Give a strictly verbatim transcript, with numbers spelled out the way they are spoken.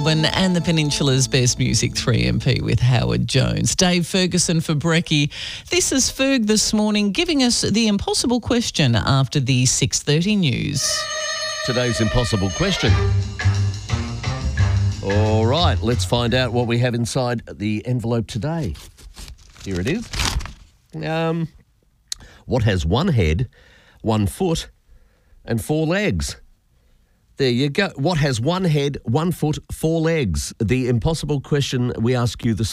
Melbourne and the Peninsula's Best Music three M P with Howard Jones. Dave Ferguson for Brekkie. This is Ferg this morning giving us the impossible question after the six thirty news. Today's impossible question. All right, let's find out what we have inside the envelope today. Here it is. Um, what has one head, one foot, and four legs? There you go. What has one head, one foot, four legs? The impossible question we ask you this